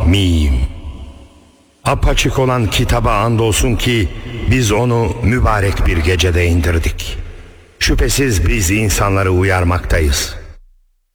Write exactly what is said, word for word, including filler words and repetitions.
Mim. Apaçık olan kitaba andolsun ki biz onu mübarek bir gecede indirdik. Şüphesiz biz insanları uyarmaktayız.